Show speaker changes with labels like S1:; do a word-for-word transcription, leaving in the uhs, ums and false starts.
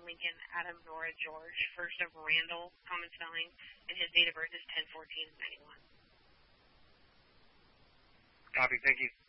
S1: Lincoln, Adam, Nora, George, first of Randall, common spelling, and his date of birth is ten fourteen ninety-one.
S2: Copy, thank you.